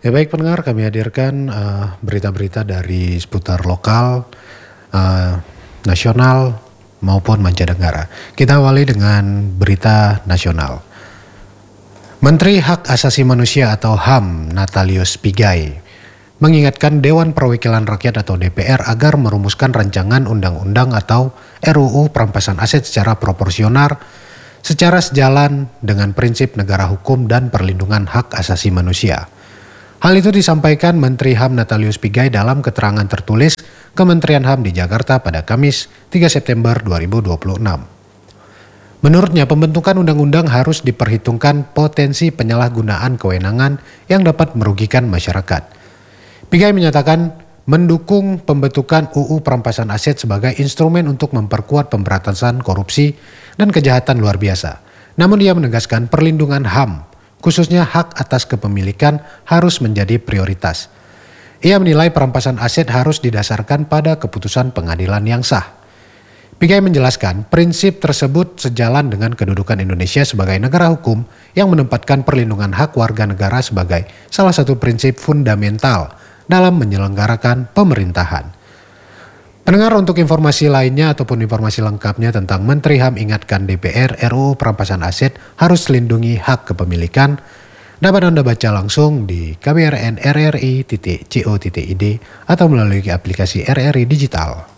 Ya baik pendengar, kami hadirkan berita-berita dari seputar lokal, eh, nasional maupun mancanegara. Kita awali dengan berita nasional. Menteri Hak Asasi Manusia atau HAM Natalius Pigai mengingatkan Dewan Perwakilan Rakyat atau DPR agar merumuskan rancangan undang-undang atau RUU perampasan aset secara proporsional secara sejalan dengan prinsip negara hukum dan perlindungan hak asasi manusia. Hal itu disampaikan Menteri HAM Natalius Pigai dalam keterangan tertulis Kementerian HAM di Jakarta pada Kamis 3 September 2026. Menurutnya, pembentukan undang-undang harus diperhitungkan potensi penyalahgunaan kewenangan yang dapat merugikan masyarakat. Pigai menyatakan mendukung pembentukan UU perampasan aset sebagai instrumen untuk memperkuat pemberantasan korupsi dan kejahatan luar biasa. Namun ia menegaskan perlindungan HAM, khususnya hak atas kepemilikan, harus menjadi prioritas. Ia menilai perampasan aset harus didasarkan pada keputusan pengadilan yang sah. Pigai menjelaskan prinsip tersebut sejalan dengan kedudukan Indonesia sebagai negara hukum yang menempatkan perlindungan hak warga negara sebagai salah satu prinsip fundamental dalam menyelenggarakan pemerintahan. Pendengar, untuk informasi lainnya ataupun informasi lengkapnya tentang Menteri HAM ingatkan DPR RUU perampasan aset harus lindungi hak kepemilikan, dapat Anda baca langsung di kbrn.rri.co.id atau melalui aplikasi RRI Digital.